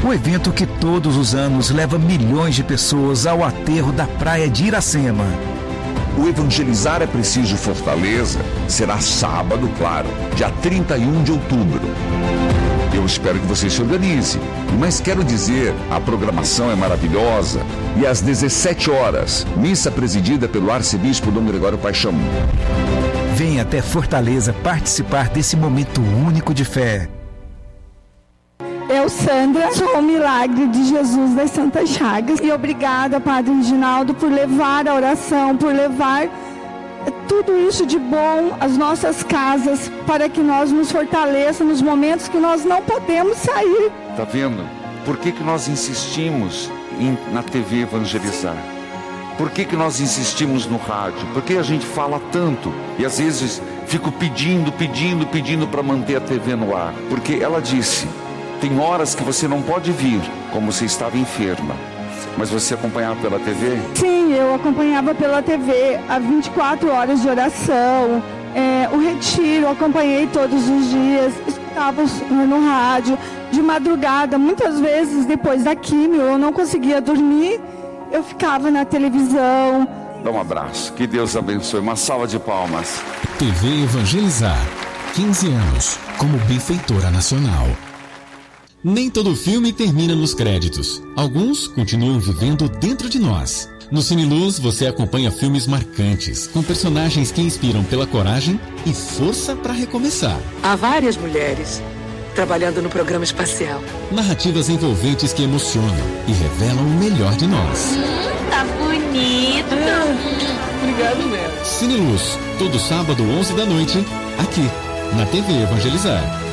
O evento que todos os anos leva milhões de pessoas ao aterro da praia de Iracema. O Evangelizar é Preciso Fortaleza será sábado, claro, dia 31 de outubro. Eu espero que você se organize, mas quero dizer, a programação é maravilhosa e às 17 horas, missa presidida pelo arcebispo Dom Gregório Paixão. Venha até Fortaleza participar desse momento único de fé. Eu, Sandra, sou o milagre de Jesus das Santas Chagas. E obrigada, Padre Reginaldo, por levar a oração, por levar tudo isso de bom às nossas casas, para que nós nos fortaleçamos nos momentos que nós não podemos sair. Tá vendo? Por que nós insistimos na TV evangelizar? Por que nós insistimos no rádio? Por que a gente fala tanto? E às vezes fico pedindo para manter a TV no ar. Porque ela disse... Tem horas que você não pode vir, como você estava enferma. Mas você acompanhava pela TV? Sim, eu acompanhava pela TV, há 24 horas de oração, o retiro, eu acompanhei todos os dias, escutava no rádio, de madrugada, muitas vezes depois da químio, eu não conseguia dormir, eu ficava na televisão. Dá um abraço, que Deus abençoe, uma salva de palmas. TV Evangelizar, 15 anos, como benfeitora nacional. Nem todo filme termina nos créditos. Alguns continuam vivendo dentro de nós. No Cine Luz, você acompanha filmes marcantes, com personagens que inspiram pela coragem e força para recomeçar. Há várias mulheres trabalhando no programa espacial. Narrativas envolventes que emocionam e revelam o melhor de nós. Tá bonito. Obrigado mesmo. Cine Luz, todo sábado 11 da noite, aqui, na TV Evangelizar.